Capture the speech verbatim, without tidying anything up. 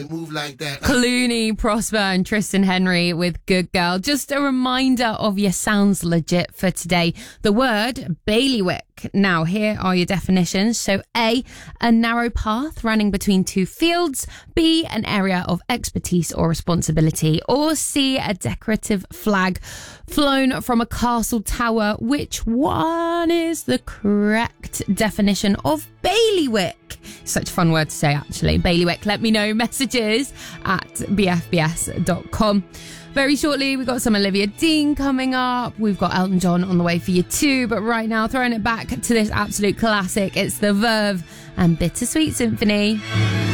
Move like that. Clooney, Prosper and Tristan Henry with Good Girl. Just a reminder of your sounds legit for today. The word bailiwick. Now, here are your definitions. So A, a narrow path running between two fields. B, an area of expertise or responsibility. Or C, a decorative flag flown from a castle tower. Which one is the correct definition of bailiwick? Such a fun word to say, actually. Bailiwick. Let me know. Messages at b f b s dot com. Very shortly, we've got some Olivia Dean coming up. We've got Elton John on the way for you too. But right now, throwing it back to this absolute classic. It's The Verve and Bittersweet Symphony.